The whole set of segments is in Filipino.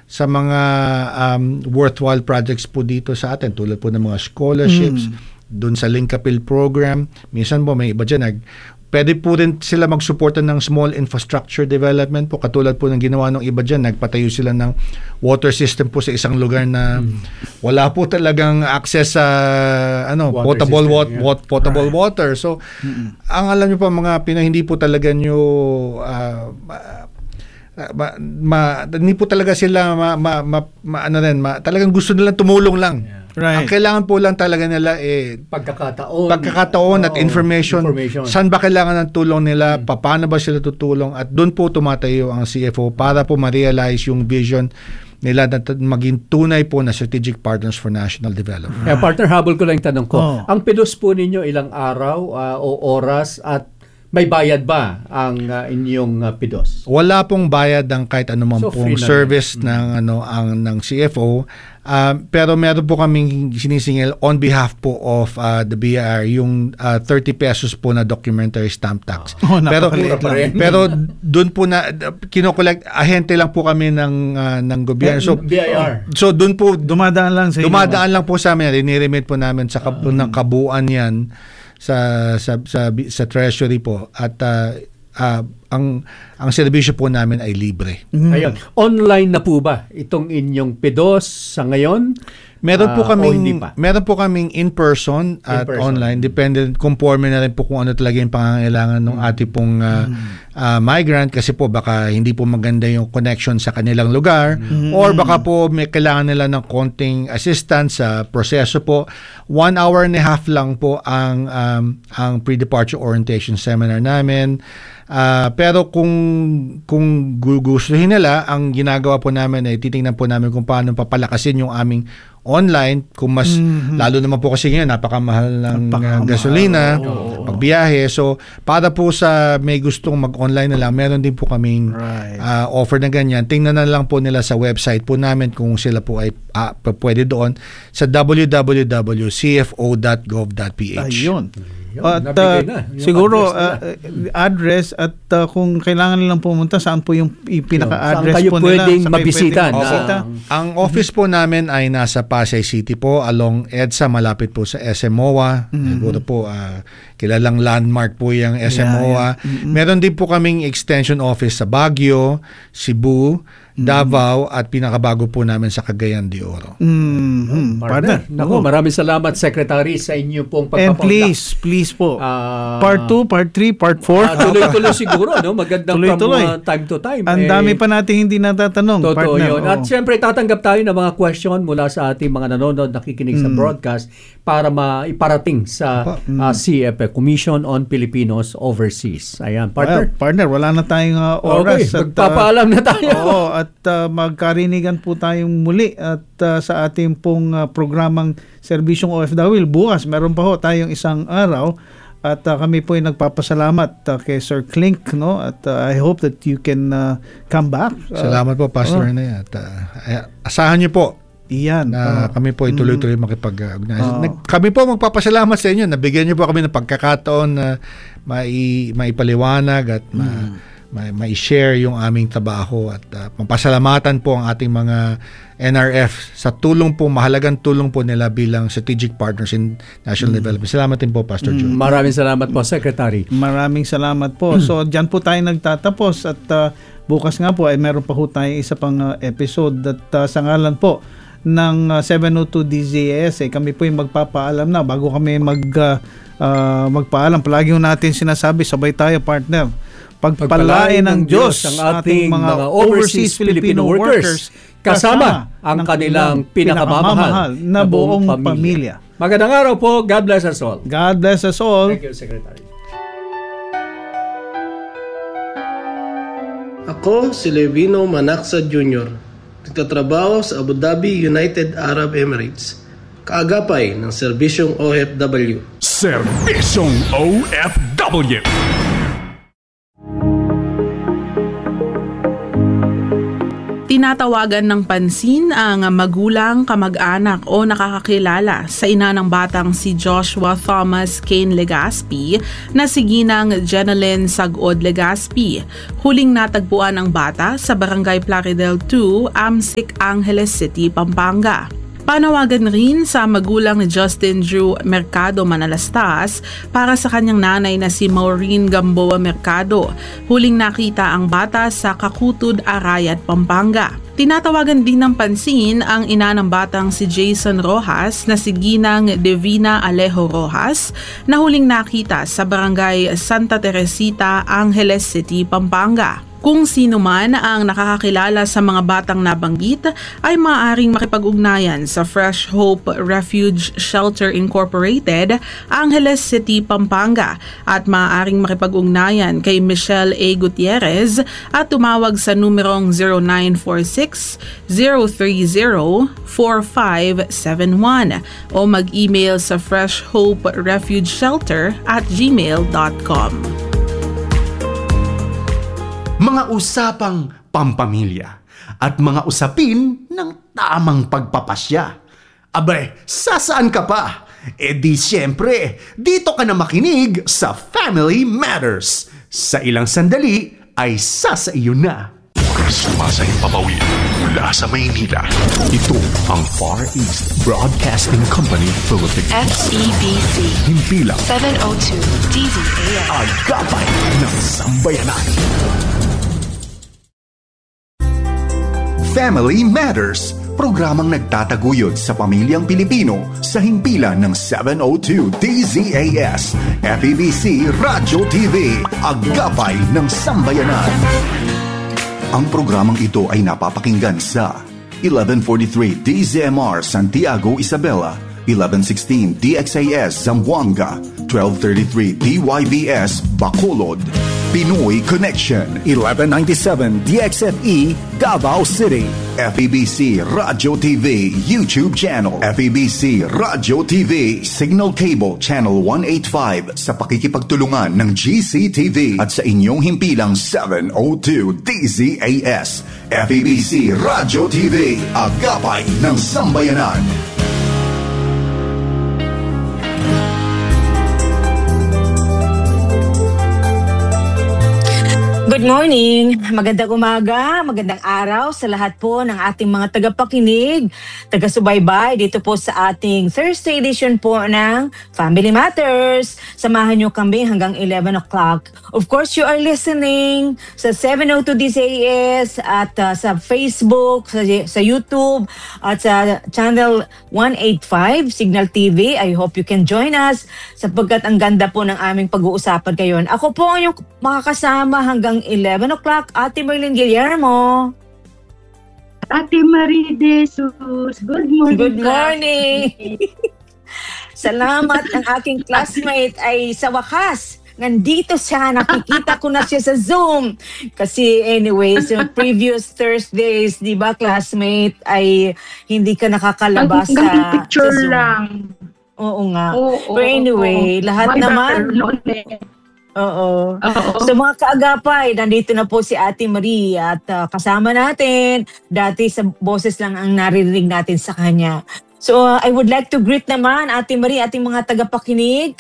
sa mga worthwhile projects po dito sa atin, tulad po ng mga scholarships, doon sa Linkapil program. Minsan po may iba dyan, pwede po rin sila magsuporta ng small infrastructure development po, katulad po ng ginawa ng iba dyan. Nagpatayo sila ng water system po sa isang lugar na wala po talagang access sa potable water. So, ang alam niyo po mga Pinoy, hindi po talaga nyo hindi po talaga sila talagang gusto nilang tumulong lang. Right. Ang kailangan po lang talaga nila pagkakataon at information. Saan ba kailangan ng tulong nila? Paano ba sila tutulong? At doon po tumatayo ang CFO para po ma-realize yung vision nila na maging tunay po na strategic partners for national development. Partner, habol ko lang yung tanong ko. Ang PIDOS po ninyo ilang araw o oras at may bayad ba ang inyong PIDOS? Wala pong bayad ng kahit anumang pong service ng CFO. Pero meron po kaming sinisingil on behalf po of the BIR yung 30 pesos po na documentary stamp tax. Pero doon po na kinokollect, ahente lang po kami ng gobyerno. So BIR. So doon po dumadaan lang po sa amin, riniremit po namin sa ng kabuuan yan sa treasury po, at ang serbisyo po namin ay libre. Ayun. Online na po ba itong inyong PIDOS sa ngayon? Meron po kaming in-person at online. Depende, conforme na rin po kung ano talaga yung pangangailangan ng ating pong migrant, kasi po baka hindi po maganda yung connection sa kanilang lugar, or baka po may kailangan nila ng konting assistance sa proseso po. 1 hour and a half lang po ang pre-departure orientation seminar namin. Pero kung gugustuhin nila, ang ginagawa po namin ay titingnan po namin kung paano papalakasin yung aming online, kung mas lalo naman po kasi ngayon napakamahal ng gasolina pagbiyahe. So para po sa may gustong mag-online na lang, meron din po kaming offer na ganyan. Tingnan na lang po nila sa website po namin kung sila po ay pwede doon sa www.cfo.gov.ph. Ayun. At siguro address at kung kailangan nilang pumunta, saan po yung pinaka-address po nila? Saan kayo pwedeng mabisita? Ang office po namin ay nasa Pasay City po, along EDSA, malapit po sa SM MOA. Siguro po kilalang landmark po yung SM MOA. Meron din po kaming extension office sa Baguio, Cebu, Davao, at pinakabago po namin sa Cagayan de Oro. Partner. Naku, maraming salamat, Secretary, sa inyo pong pagpapaunlak. And please po, part 2, part 3, part 4. Tuloy-tuloy siguro, no? Magandang from time to time. Ang dami pa natin hindi natatanong, totoo partner. Yun. At syempre, tatanggap tayo ng mga question mula sa ating mga nanonood, nakikinig sa broadcast para maiparating sa CFP, Commission on Filipinos Overseas. Ayan, partner. Partner, wala na tayong oras. Okay, magpapaalam na tayo. At magkarinigan po tayong muli at sa ating pong programang Serbisyong OFW. Bukas, meron pa ho tayong isang araw at kami po ay nagpapasalamat kay Sir Klink, no? At I hope that you can come back. Salamat po, Pastor Rene. At asahan niyo po. Iyan. Kami po ituloy-tuloy makipag-organize. Kami po magpapasalamat sa inyo. Nabigyan niyo po kami ng pagkakataon na maipaliwanag at ma-share yung aming trabaho, at pampasalamatan po ang ating mga NRF sa mahalagang tulong po nila bilang strategic partners in national development. Salamat din po, Pastor Joe. Maraming salamat po, Secretary. Maraming salamat po. So, dyan po tayo nagtatapos, at bukas nga po ay meron pa po tayong isa pang episode, at sa ngalan po ng 702 DZS kami po yung magpapaalam na. Bago kami magpaalam, palagi natin sinasabi, sabay tayo, partner. Pagpalain ng Diyos ang ating mga overseas Filipino workers kasama ang kanilang pinakamamahal na buong pamilya. Magandang araw po. God bless us all. God bless us all. Thank you, Secretary. Ako si Levino Manaxa Jr. Nagtatrabaho sa Abu Dhabi, United Arab Emirates. Kaagapay ng Serbisyong OFW. Serbisyong OFW. Tinatawagan ng pansin ang magulang, kamag-anak o nakakakilala sa ina ng batang si Joshua Thomas Kane Legaspi na si Ginang Jenalyn Sagod Legaspi. Huling natagpuan ang bata sa Barangay Plaridel 2, Amsic, Angeles City, Pampanga. Panawagan rin sa magulang ni Justin Drew Mercado Manalastas para sa kanyang nanay na si Maureen Gamboa Mercado. Huling nakita ang bata sa Kakutud, Arayat, Pampanga. Tinatawagan din ng pansin ang ina ng batang si Jason Rojas na si Ginang Divina Alejo Rojas na huling nakita sa Barangay Santa Teresita, Angeles City, Pampanga. Kung sino man ang nakakakilala sa mga batang nabanggit ay maaaring makipag-ugnayan sa Fresh Hope Refuge Shelter Incorporated, Angeles City, Pampanga at maaaring makipag-ugnayan kay Michelle A. Gutierrez at tumawag sa numerong 0946-030-4571 o mag-email sa freshhoperefugeshelter@gmail.com. Mga usapang pampamilya at mga usapin ng tamang pagpapasya. Abay, sasaan ka pa? E di siyempre, dito ka na makinig sa Family Matters. Sa ilang sandali ay sasaiyo na. Sumasayang papawid mula sa Maynila. Ito ang Far East Broadcasting Company Philippines. FEBC. Himpilang 702 DZAS. Agapay ng Sambayanan. Family Matters, programang nagtataguyod sa pamilyang Pilipino sa himpilan ng 702 DZAS, FEBC Radyo TV, Agapay ng Sambayanan. Ang programang ito ay napapakinggan sa 1143 DZMR Santiago, Isabela, 1116 DXAS Zamboanga, 1233 DYBS Bacolod, Pinoy Connection, 1197 DXFE Davao City, FEBC Radyo TV YouTube channel, FEBC Radyo TV Signal Cable Channel 185 sa pakikipagtulungan ng GCTV at sa inyong himpilang 702 DZAS, FEBC Radyo TV, Agapay ng Sambayanan. Good morning, magandang umaga, magandang araw sa lahat po ng ating mga tagapakinig, taga-subaybay dito po sa ating Thursday edition po ng Family Matters. Samahan nyo kami hanggang 11 o'clock. Of course, you are listening sa 702 DZAS at sa Facebook, sa YouTube at sa channel 185 Signal TV. I hope you can join us sapagkat ang ganda po ng aming pag-uusapan ngayon. Ako po ang inyong makakasama hanggang 11 o'clock, Ate Merlin Guillermo. Ate Marie De Jesus. Good morning. Good morning. Salamat ang aking classmate ay sa wakas. Nandito siya, nakikita ko na siya sa Zoom. Kasi anyways, yung previous Thursdays, di ba classmate, ay hindi ka nakakalabas sa picture sa Zoom. Lang. Oo nga. But anyway, lahat naman. Oo. So mga kaagapay, nandito na po si Ate Marie at kasama natin. Dati sa boses lang ang naririnig natin sa kanya. So I would like to greet naman Ate Marie, ating mga tagapakinig,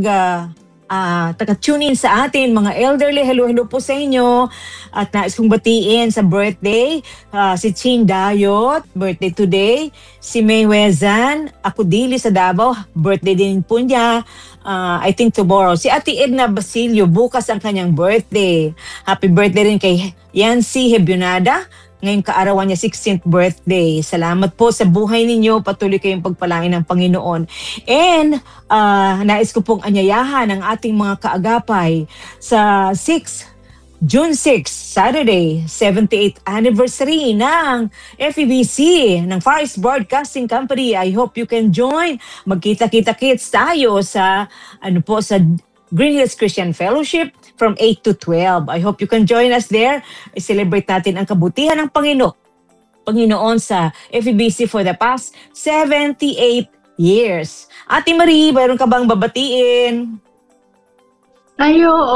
taga-tune in sa atin, mga elderly. Hello po sa inyo. At nais kong batiin sa birthday, si Ching Dayot, birthday today. Si May Wezan, Akudili sa Davao, birthday din po niya. I think tomorrow. Si Ate Edna Basilio, bukas ang kanyang birthday. Happy birthday rin kay Yancy Hebionada. Ngayong kaarawan niya, 16th birthday. Salamat po sa buhay ninyo. Patuloy kayong pagpalain ng Panginoon. And nais ko pong anyayahan ang ating mga kaagapay sa June 6, Saturday, 78th anniversary ng FEBC, ng Far East Broadcasting Company. I hope you can join. Magkita-kita-kits tayo sa sa Green Hills Christian Fellowship from 8 to 12. I hope you can join us there. I-celebrate natin ang kabutihan ng Panginoon sa FEBC for the past 78 years. Ate Marie, mayroon ka bang babatiin?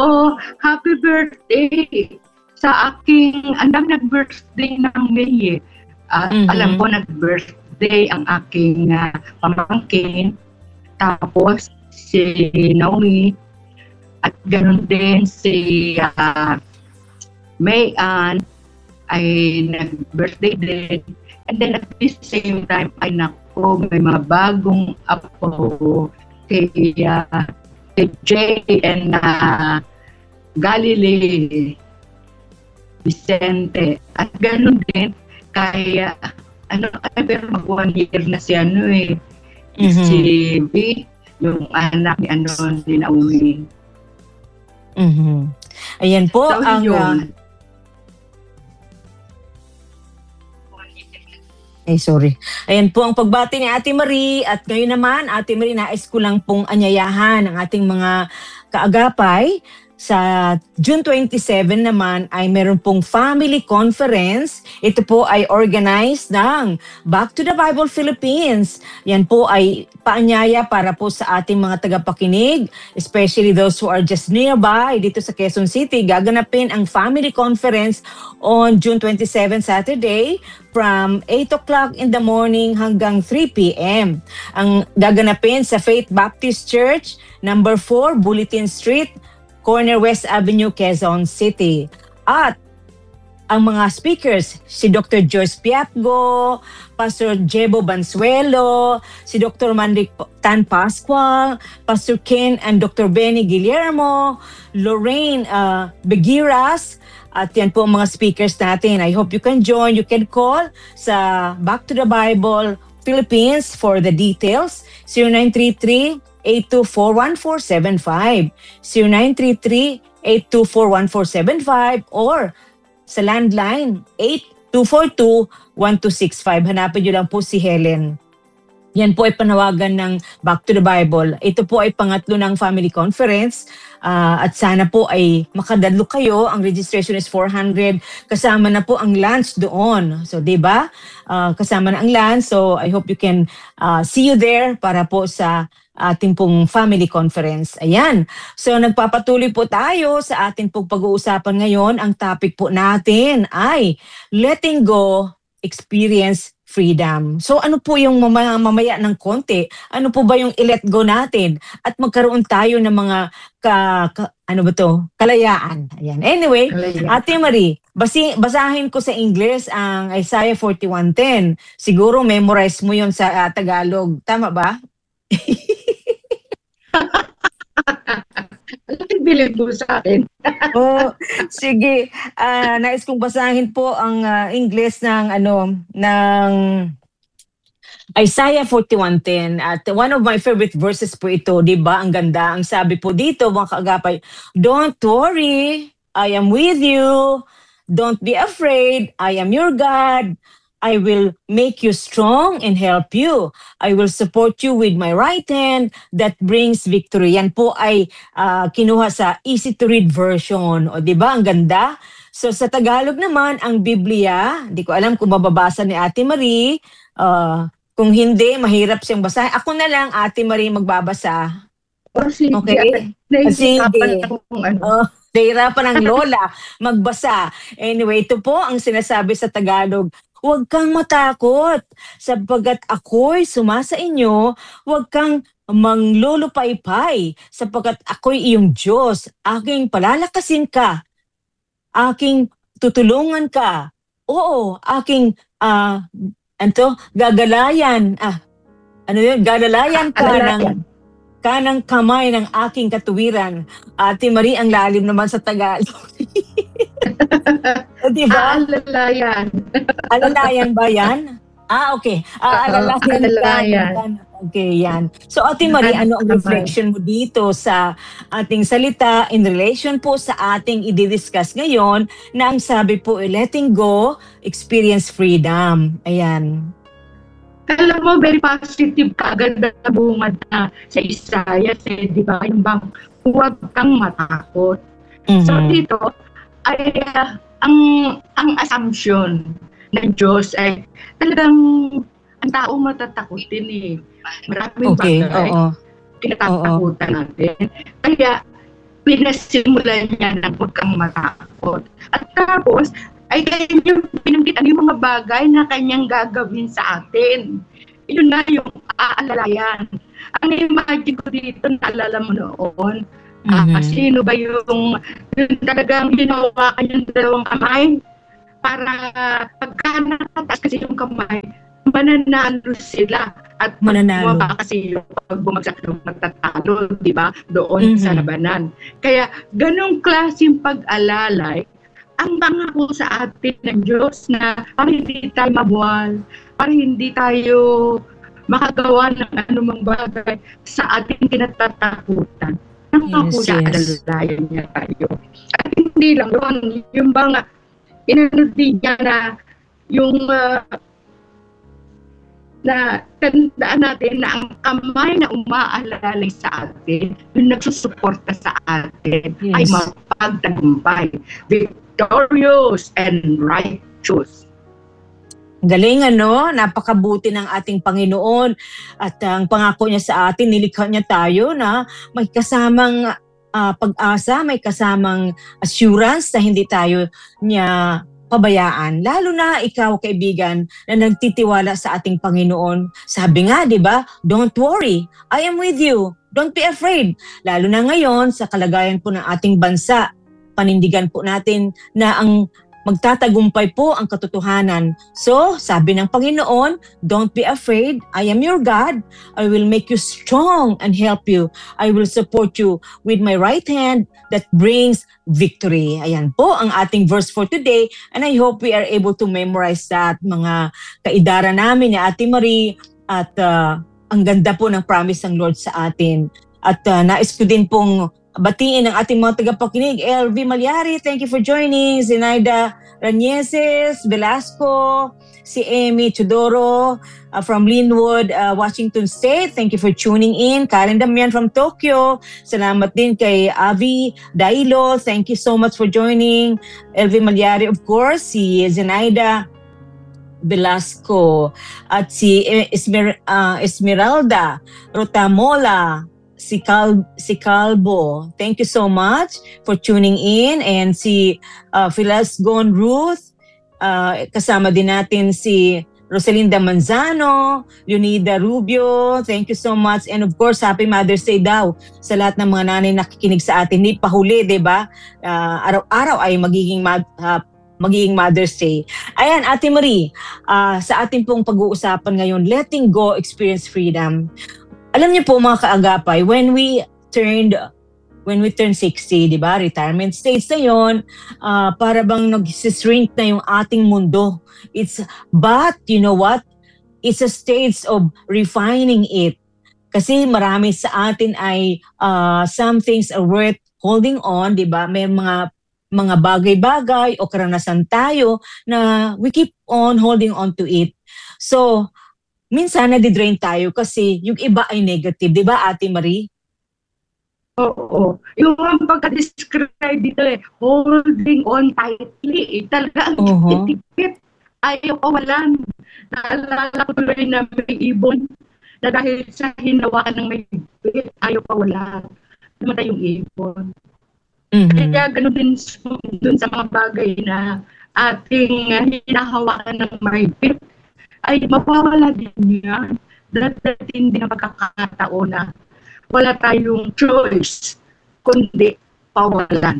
Happy birthday sa aking anak nag-birthday ng May. At alam ko nag-birthday ang aking pamangkin. Tapos si Naomi at ganoon din si May Ann ay nag-birthday din. And then at the same time, ay nako, may mga bagong apo kay Jay and Galilee Vicente. At ganoon din kay pero mag 1 year na si si B, yung anak ni ni Naomi. Ayan po so, ang sorry. Ayan po ang pagbati ni Ate Marie. At ngayon naman, Ate Marie, nais ko lang pong anyayahan ang ating mga kaagapay. Sa June 27 naman ay meron pong family conference. Ito po ay organized ng Back to the Bible Philippines. Yan po ay paanyaya para po sa ating mga tagapakinig, especially those who are just nearby dito sa Quezon City. Gaganapin ang family conference on June 27, Saturday, from 8 o'clock in the morning hanggang 3 p.m. Ang gaganapin sa Faith Baptist Church, number 4, Bulletin Street, Corner West Avenue, Quezon City. At ang mga speakers, si Dr. Joyce Piatgo, Pastor Jebo Bansuelo, si Dr. Manric Tan Pascual, Pastor Ken and Dr. Benny Guillermo, Lorraine Begiras, at yan po ang mga speakers natin. I hope you can join. You can call sa Back to the Bible Philippines for the details, 0933-824-1475, 0933-824-1475, or sa landline 8242-1265. Hanapin nyo lang po si Helen. Yan po ay panawagan ng Back to the Bible. Ito po ay pangatlo ng family conference at sana po ay makadalo kayo. Ang registration is 400. Kasama na po ang lunch doon. So, diba? Kasama na ang lunch. So, I hope you can see you there para po sa ating pong family conference. Ayan. So, nagpapatuloy po tayo sa ating pong pag-uusapan ngayon. Ang topic po natin ay letting go, experience freedom. So ano po yung mamaya ng konti? Ano po ba yung i-let go natin? At magkaroon tayo ng mga kalayaan. Ayan. Anyway, Ate Marie, basahin ko sa English ang Isaiah 41:10. Siguro memorize mo yon sa Tagalog. Tama ba? Bilib mo sa akin. Sige. Nais kong basahin po ang English ng Isaiah 41:10. At one of my favorite verses po ito, 'di ba? Ang ganda. Ang sabi po dito, mga kaagapay, "Don't worry, I am with you. Don't be afraid, I am your God. I will make you strong and help you. I will support you with my right hand that brings victory." Yan po ay kinuha sa easy to read version. O, di ba? Ang ganda. So, sa Tagalog naman, ang Biblia, di ko alam kung mababasa ni Ate Marie. Kung hindi, mahirap siyang basahin. Ako na lang, Ate Marie, magbabasa. Sige. Okay? Sige. Nahihirapan ng lola magbasa. Anyway, ito po ang sinasabi sa Tagalog. Huwag kang matakot, sapagkat ako'y sumasa inyo. Huwag kang manglulupaypay, sapagkat ako'y iyong Diyos. Aking palalakasin ka. Aking tutulungan ka. Oo, aking gagalayan. Gagalayan ka ng kanang kamay ng aking katuwiran. Ate Marie, ang lalim naman sa Tagalog. Diba? Alalayan. Alalayan ba yan? Okay. Alalayan. Okay, yan. So, Ate Marie, ano ang reflection mo dito sa ating salita in relation po sa ating i-discuss ngayon na ang sabi po, letting go, experience freedom. Ayan. Alam mo, very positive ka. Ganda na bungad na sa Isaiah. Di ba? Yung bang, huwag kang matakot. So, dito, ay ang assumption ng Diyos ay talagang ang tao matatakutin eh. Maraming bagay. Kinatatakutan natin. Kaya, pinasimulan niya na huwag kang matakot. At tapos, ay kanyang pinanggitan yung mga bagay na kanyang gagawin sa atin. Yun na yung aalalayan. Ang imagine ko dito, naalala mo noon, sino ba yung talagang hinawakan yung dalawang kamay para pagka nakataas kasi yung kamay, mananalo sila at bumaba kasi yung pag bumagsak yung magtatalo, di ba? Doon sa labanan. Kaya ganong klaseng pag-alalay ang pangako sa atin ng Diyos na para hindi tayo mabuwal, para hindi tayo makagawa ng anumang bagay sa ating kinatatakutan. Nangako siya, alalayan niya tayo. At hindi lang doon, yung mga inanudin niya na yung na tandaan natin na ang kamay na umaalalay sa atin, yung nagsusuporta sa atin, ay mapagtagumpay, victorious and righteous. Galing napakabuti ng ating Panginoon at ang pangako niya sa atin, nilikha niya tayo na may kasamang pag-asa, may kasamang assurance na hindi tayo niya pabayaan. Lalo na ikaw, kaibigan, na nagtitiwala sa ating Panginoon. Sabi nga, di ba? Don't worry, I am with you. Don't be afraid. Lalo na ngayon sa kalagayan po ng ating bansa, panindigan po natin na ang magtatagumpay po ang katotohanan. So, sabi ng Panginoon, don't be afraid. I am your God. I will make you strong and help you. I will support you with my right hand that brings victory. Ayan po ang ating verse for today. And I hope we are able to memorize that, mga kaidara namin ni Ate Marie. At ang ganda po ng promise ng Lord sa atin. At nais ko din pong batiin ang ating mga tagapakinig. LV Malyari, thank you for joining. Zenaida Ranieses, Velasco, si Amy Chodoro from Linwood, Washington State. Thank you for tuning in. Karen Damian from Tokyo. Salamat din kay Avi Dailo. Thank you so much for joining. LV Malyari, of course. Si Zenaida Velasco at si Esmeralda Rotamola, si Calbo. Thank you so much for tuning in. And si Philas Gon Ruth, kasama din natin si Rosalinda Manzano, Leonida Rubio. Thank you so much. And of course, Happy Mother's Day daw sa lahat ng mga nanay nakikinig sa atin. Hindi pa huli, di ba? Araw-araw ay magiging Mother's Day. Ayan, Ate Marie, sa ating pong pag-uusapan ngayon, letting go, experience freedom. Alam niyo po mga kaagapay, when we turned 60, di ba, retirement stage na yun, para bang nag-shrink na yung ating mundo. But you know what? It's a stage of refining it. Kasi marami sa atin ay some things are worth holding on, di ba? May mga bagay-bagay o karanasan tayo na we keep on holding on to it. So, minsan nadidrain tayo kasi yung iba ay negative. Di ba, Ate Marie? Oo. Yung pagka-describe dito holding on tightly. Talaga ang tipit. Ayaw kawalan. Naalala ko tuloy na may ibon na dahil sa hinawakan ng may higpit, ayaw kawalan. Namatay yung ibon. Kaya gano'n din dun sa mga bagay na ating hinahawakan ng may higpit, ay mapawala din yan. Dahil din ang pagkakataon na wala tayong choice kundi pawalan.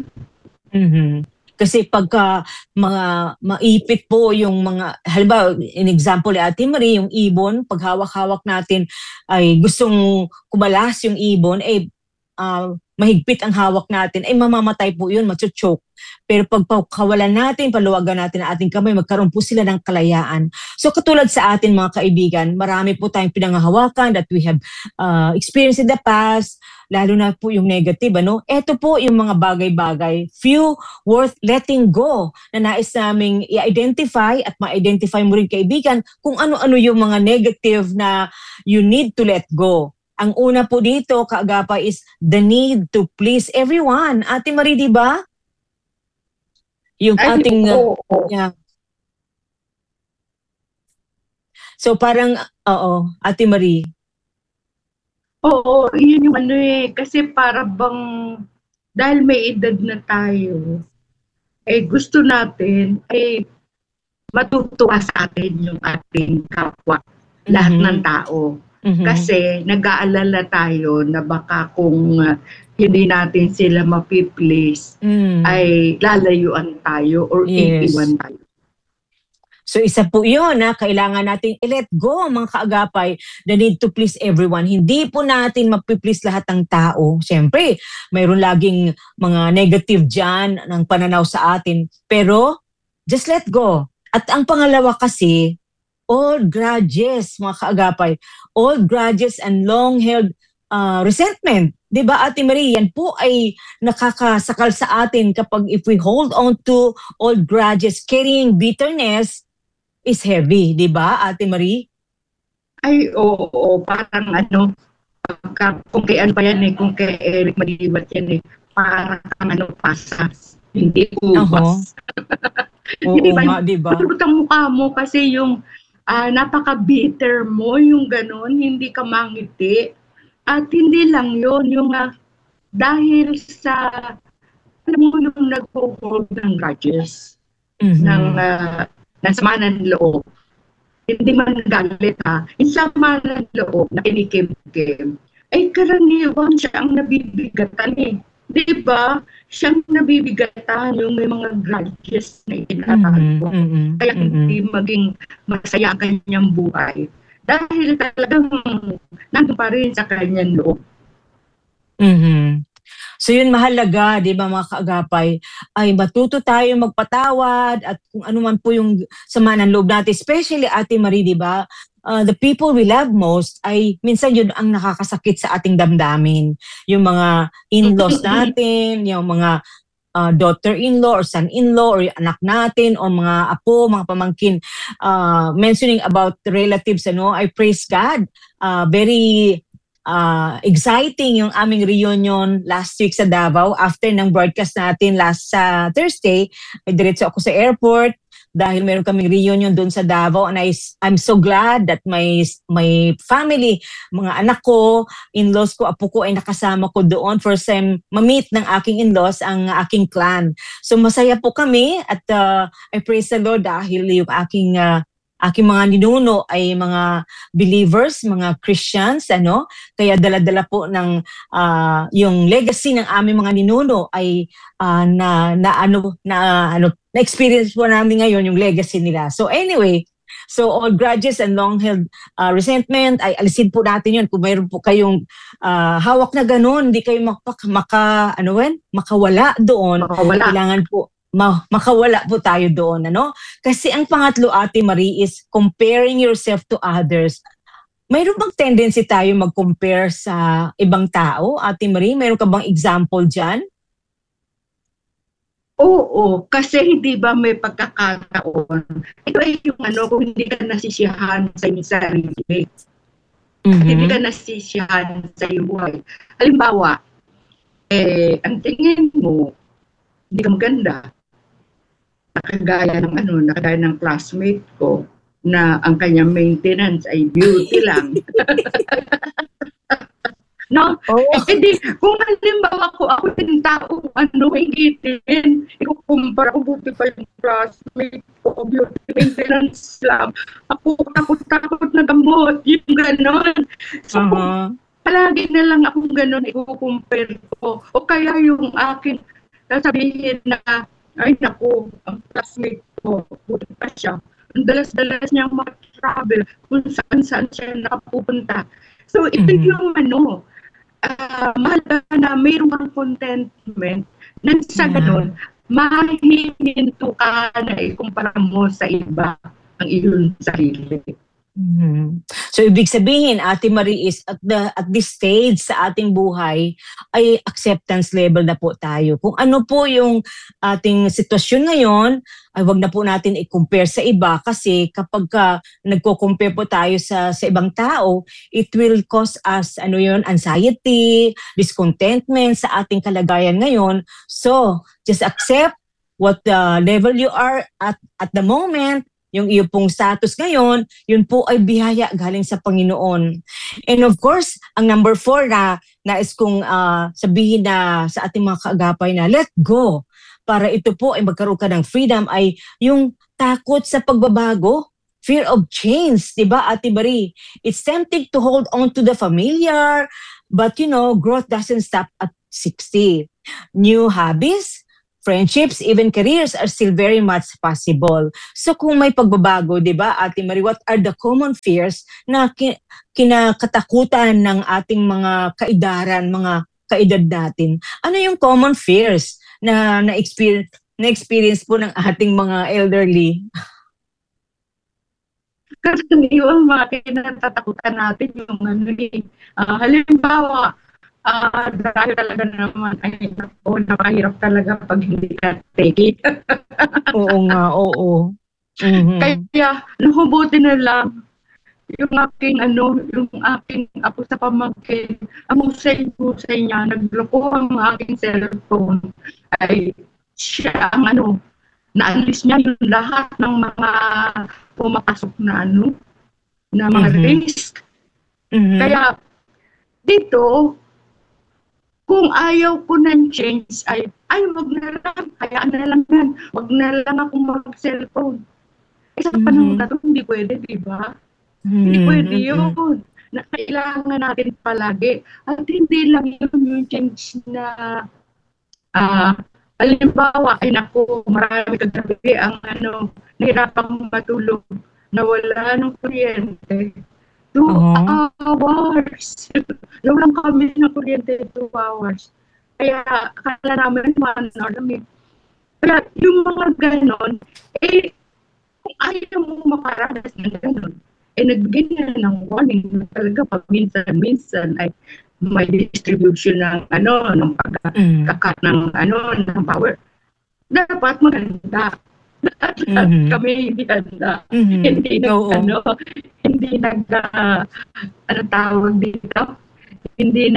Kasi pagka mga maipit po yung mga, halimbawa, in example ni Ate Marie, yung ibon, pag hawak-hawak natin ay gustong kumalas yung ibon, mahigpit ang hawak natin, ay mamamatay po yun, machuchok. Pero pag kawalan natin, paluwagan natin ang ating kamay, magkaroon po sila ng kalayaan. So katulad sa atin mga kaibigan, marami po tayong pinanghahawakan that we have experienced in the past, lalo na po yung negative. Ito po yung mga bagay-bagay, few worth letting go, na nais naming i-identify at ma-identify mo rin kaibigan kung ano-ano yung mga negative na you need to let go. Ang una po dito, kaagapay, is the need to please everyone. Ate Marie, di ba? Yung ating... yeah. So parang, Ate Marie. Oo, yun yung kasi para bang, dahil may edad na tayo, gusto natin matutuwa sa atin yung ating kapwa, lahat ng tao. Kasi nag-aalala tayo na baka kung hindi natin sila mapiplease, ay lalayuan tayo or iiwan tayo. So isa po yun, kailangan natin i-let go mga kaagapay, the need to please everyone. Hindi po natin mapiplease lahat ng tao. Siyempre, mayroon laging mga negative dyan ng pananaw sa atin. Pero, just let go. At ang pangalawa kasi, old grudges mga kaagapay. Old grudges and long-held resentment. Diba, Ate Marie, yan po ay nakakasakal sa atin kapag if we hold on to old grudges, carrying bitterness, is heavy, di ba, Ate Marie? Ay, oo, parang kung kay ano pa yan kung kay Eric Malibat yan parang pasas, hindi ubas. Oo nga, di ba? Matulot ang mukha mo kasi yung napaka-bitter mo, yung ganun, hindi ka mangiti. At hindi lang yun, yung dahil sa, alam mo yung nag-hold ng grudges, ng sama ng loob. Hindi man galit yung sama ng loob na kinikim-kim, ay karaniwan siya ang nabibigatan Di ba? Siyang nabibigatan yung may mga grudges na itinatago. Kaya hindi maging masaya ang kanyang buhay. Dahil talagang nandun pa rin sa kanyang loob. So yun mahalaga, di ba mga kaagapay, ay matuto tayo magpatawad at kung ano man po yung sama ng loob natin. Especially Ate Marie, di ba? The people we love most ay minsan yun ang nakakasakit sa ating damdamin. Yung mga in-laws natin, yung mga daughter-in-law or son-in-law or yung anak natin o mga apo, mga pamangkin. Mentioning about relatives, I praise God. Very exciting yung aming reunion last week sa Davao. After ng broadcast natin last Thursday, ay diretso ako sa airport dahil meron kaming reunion doon sa Davao, and I'm so glad that my family, mga anak ko, in-laws ko, apo ko ay nakasama ko doon. First time ma-meet ng aking in-laws ang aking clan. So masaya po kami at I praise the Lord dahil yung aking mga ninuno ay mga believers, mga Christians, kaya dala-dala po ng yung legacy ng aming mga ninuno ay na-experience po namin ngayon yung legacy nila. So anyway, all grudges and long-held resentment, ay alisin po natin yun. Kung mayroon po kayong hawak na ganun, hindi kayo makawala doon. Kailangan po makawala po tayo doon, Kasi ang pangatlo, Ate Marie, is comparing yourself to others. Mayroon bang tendency tayo mag-compare sa ibang tao, Ate Marie? Mayroon ka bang example dyan? Oo, kasi hindi ba may pagkakataon. Ito ay yung kung hindi ka nasisiyahan sa iyong sarili. Hindi ka nasisiyahan sa iyong buhay. Halimbawa, ang tingin mo, hindi ka maganda. Nakagaya ng classmate ko na ang kanyang maintenance ay beauty lang. No? Hindi, kung halimbawa ako yung tao, hingitin, ikukumpara ko, buti pa yung classmate ko, beauty maintenance lang. Ako, takot na gamot, yung ganon. So, palagi na lang akong ganon, ikukumpare ko. O kaya yung akin, sasabihin na, ay naku, ang classmate ko, buti pa siya. Ang dalas-dalas niyang mag-travel, kung saan-saan siya nakapupunta. So, ito yung mahalaga na mayroong kang contentment na sa ganun, mahihinto ka na ikumpara mo sa iba ang iyong sarili. So ibig sabihin, Ate Marie, is at this stage sa ating buhay ay acceptance level na po tayo. Kung ano po yung ating sitwasyon ngayon, ay wag na po natin i-compare sa iba kasi kapag nagko-compare po tayo sa ibang tao, it will cause us anxiety, discontentment sa ating kalagayan ngayon. So just accept what level you are at the moment. Yung iyo pong status ngayon, yun po ay biyaya galing sa Panginoon. And of course, ang number 4 na nais kong sabihin na sa ating mga kaagapay na let go. para ito po ay magkaroon ka ng freedom ay yung takot sa pagbabago, fear of change, di ba, Ate Marie? It's tempting to hold on to the familiar, but growth doesn't stop at 60. New hobbies, friendships, even careers are still very much possible. So kung may pagbabago, di ba, Ate Marie, what are the common fears na kinakatakutan ng ating mga kaedaran, mga kaedad natin? Ano yung common fears na na-experience po ng ating mga elderly? Kasi yung mga kinatatakutan natin yung halimbawa, dahil talaga naman ay napahirap talaga pag hindi ka take it. Oo nga, oo. Mm-hmm. Kaya nahubuti na lang yung aking apo sa pamangkin, ang usay niya, nagloko ang aking cellphone, ay siya ang naalis niya yung lahat ng mga pumapasok na na mga risk. Mm-hmm. Kaya dito, kung ayaw ko ng change ay wag na lang, hayaan na lang yan, wag na lang akong mag-cellphone. Sa panahon na ito, hindi pwede, di ba? Hindi pwede yun. Na kailangan natin palagi. At hindi lang yun yung change na halimbawa, ay naku, marami kagabi ang nahirapang matulog, nawala ng kuryente. 2 hours. Nawalan kami ng kuryente 2 hours. Kaya, akala namin 1 hour lang. Kaya, yung mga ganon, kung ayaw mo makaranas ng ganon, nagbigay na ng warning na talaga pag minsan ay may distribution ng ng pagkakat ng power. Dapat maganda. Kami hindi handa. Hindi hindi tawag dito? Hindi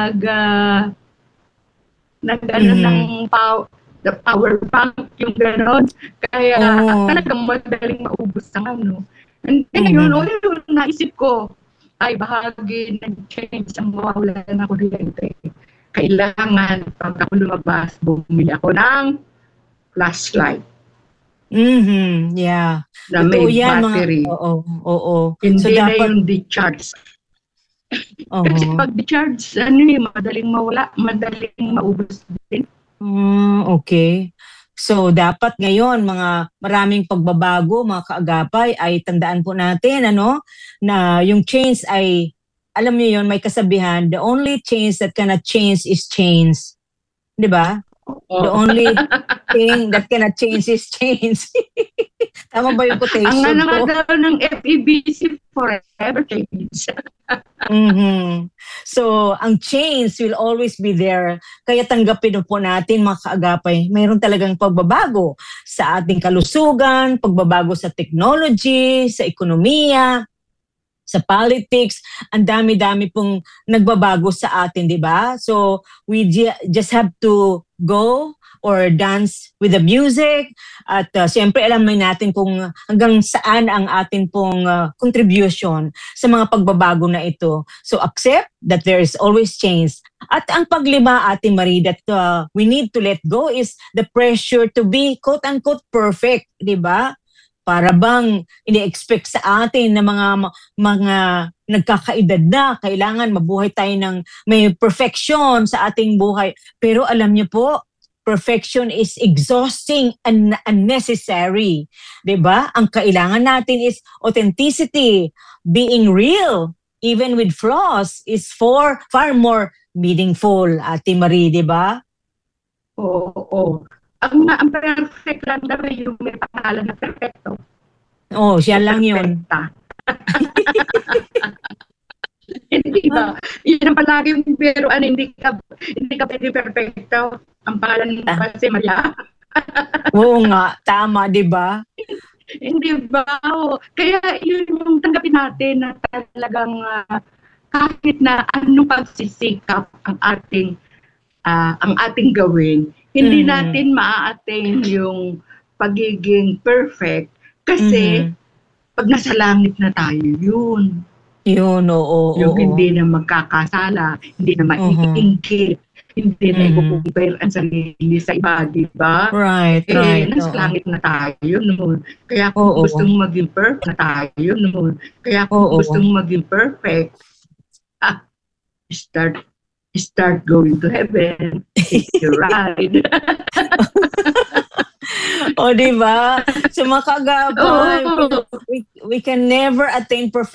ng power bank yung gano'n. Kaya talagang madaling maubos ng Ngayon, naisip ko, ay bahagi ng change ang mawawala na kuryente. Kailangan, pag ako lumabas, bumili ako ng flashlight. Yeah. Na may battery. Oo. Hindi so, na yung decharge. Kasi pag decharge, madaling mawala, madaling maubos din. Okay. So, dapat ngayon, mga maraming pagbabago, mga kaagapay, ay tandaan po natin, na yung change ay, alam niyo yun, may kasabihan, the only change that cannot change is change. Di ba? The only thing that cannot change is change. Tama ba yung quotation ko? Ang naman daw ng FEBC, forever change. So, ang change will always be there. Kaya tanggapin po natin, mga kaagapay, mayroon talagang pagbabago sa ating kalusugan, pagbabago sa technology, sa ekonomiya, sa politics, ang dami-dami pong nagbabago sa atin, di ba? So, we just have to go or dance with the music at siyempre alam natin kung hanggang saan ang atin pong contribution sa mga pagbabago na ito. So, accept that there is always change. At ang paglima, Ate Marie, that we need to let go is the pressure to be quote-unquote perfect, di ba? Para bang ini-expect sa atin na mga nagkakaedad na, kailangan mabuhay tayo ng may perfection sa ating buhay. Pero alam niyo po, perfection is exhausting and unnecessary. Diba? Ang kailangan natin is authenticity, being real, even with flaws, is far more meaningful, Ate Marie, diba? Oo. Ang perfect lang daw yung may pangalan na perfecto. Siya lang yun. Hindi ba? Yan ang palagi yung pero hindi ka pwede perfecto. Ang pangalan mo kasi Maria. Oo nga, tama, di ba? Hindi ba? Kaya yun yung tanggapin natin na talagang kahit na anong pagsisikap ang ating gawin, hindi natin ma-attain yung pagiging perfect kasi pag nasa langit na tayo, yun. Yun, oo. Yung hindi na magkakasala, hindi na maiingkit, hindi na i-compare ang sarili sa iba, di ba? Right. Nasa langit na tayo noon. Kaya kung gustong maging perfect na tayo noon. Kaya kung gustong maging perfect, start going to heaven. Take your ride. O, diba? So, makagabay. We can never attain perfection.